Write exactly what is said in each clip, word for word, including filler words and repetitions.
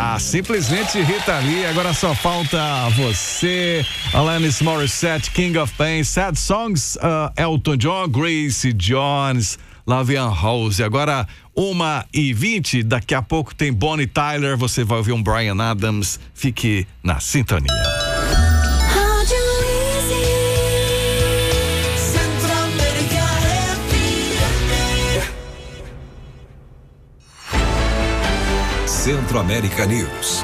Ah, simplesmente Rita Lee, agora só falta você. Alanis Morissette, King of Pain, Sad Songs, uh, Elton John, Grace Jones, Lavian Rose. Agora uma e vinte, daqui a pouco tem Bonnie Tyler, você vai ouvir um Bryan Adams. Fique na sintonia. Centro-América News.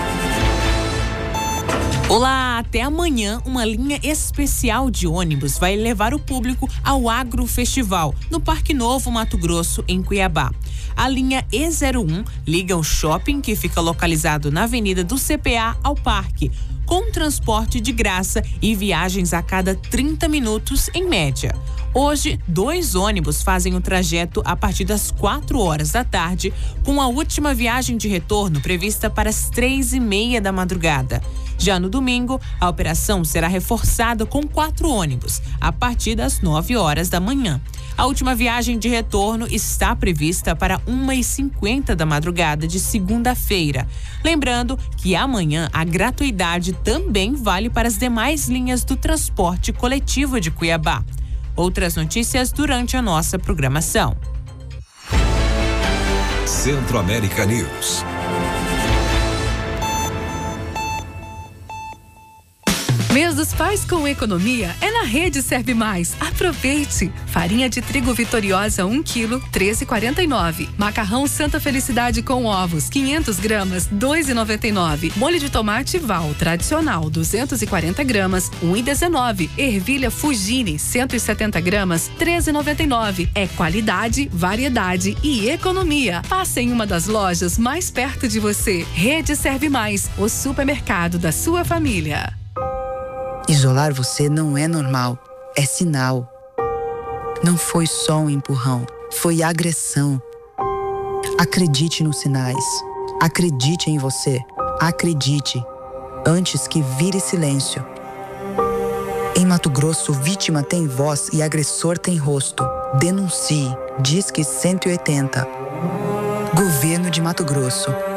Olá, até amanhã uma linha especial de ônibus vai levar o público ao Agro Festival, no Parque Novo Mato Grosso, em Cuiabá. A linha E zero um liga o shopping, que fica localizado na Avenida do C P A, ao parque, com transporte de graça e viagens a cada trinta minutos, em média. Hoje, dois ônibus fazem o trajeto a partir das quatro horas da tarde, com a última viagem de retorno prevista para as três e meia da madrugada. Já no domingo, a operação será reforçada com quatro ônibus, a partir das nove horas da manhã. A última viagem de retorno está prevista para uma e cinquenta da madrugada de segunda-feira. Lembrando que amanhã a gratuidade também vale para as demais linhas do transporte coletivo de Cuiabá. Outras notícias durante a nossa programação. Centro-América News. Mês dos Pais com economia é na Rede Serve Mais. Aproveite! Farinha de trigo Vitoriosa um quilo, treze e quarenta e nove. Macarrão Santa Felicidade com ovos, quinhentas gramas, dois reais e noventa e nove centavos. Molho de tomate Val tradicional, duzentas e quarenta gramas, um real e dezenove centavos. Ervilha Fugini, cento e setenta gramas, treze reais e noventa e nove centavos. É qualidade, variedade e economia. Passe em uma das lojas mais perto de você. Rede Serve Mais, o supermercado da sua família. Isolar você não é normal, é sinal. Não foi só um empurrão, foi agressão. Acredite nos sinais. Acredite em você. Acredite, antes que vire silêncio. Em Mato Grosso, vítima tem voz e agressor tem rosto. Denuncie. Disque cento e oitenta. Governo de Mato Grosso.